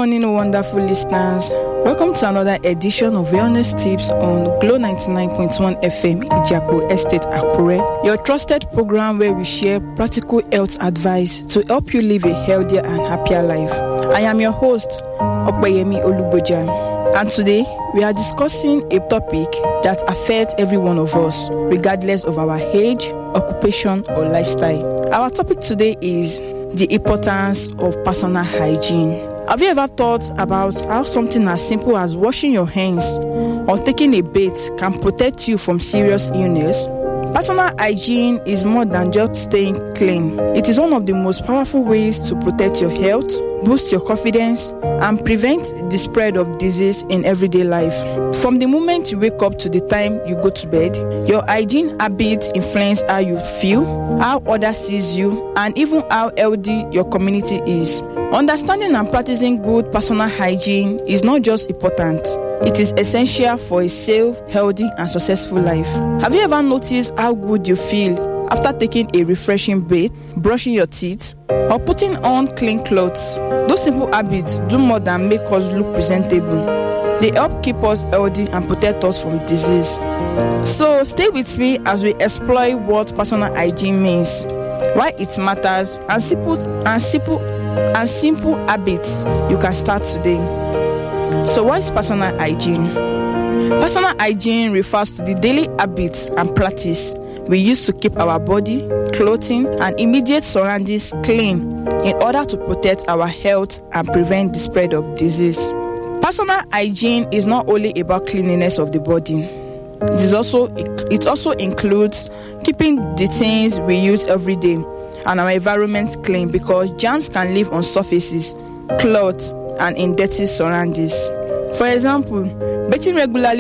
morning, wonderful listeners. Welcome to another edition of Wellness Tips on Glow 99.1 FM, Ijapo Estate, Akure. Your trusted program where we share practical health advice to help you live a healthier and happier life. I am your host, Opeyemi Oluboja. And today, we are discussing a topic that affects every one of us, regardless of our age, occupation, or lifestyle. Our topic today is the importance of personal hygiene. Have you ever thought about how something as simple as washing your hands or taking a bath can protect you from serious illness? Personal hygiene is more than just staying clean. It is one of the most powerful ways to protect your health, boost your confidence, and prevent the spread of disease in everyday life. From the moment you wake up to the time you go to bed, your hygiene habits influence how you feel, how others see you, and even how healthy your community is. Understanding and practicing good personal hygiene is not just important, it is essential for a safe, healthy, and successful life. Have you ever noticed how good you feel after taking a refreshing bath, brushing your teeth, or putting on clean clothes? Those simple habits do more than make us look presentable. They help keep us healthy and protect us from disease. So stay with me as we explore what personal hygiene means, why it matters, and simple habits you can start today. So what is personal hygiene? Personal hygiene refers to the daily habits and practice we use to keep our body, clothing, and immediate surroundings clean in order to protect our health and prevent the spread of disease. Personal hygiene is not only about cleanliness of the body. It also includes keeping the things we use every day and our environment clean, because germs can live on surfaces, clothes, and in dirty surroundings. For example, bathing regularly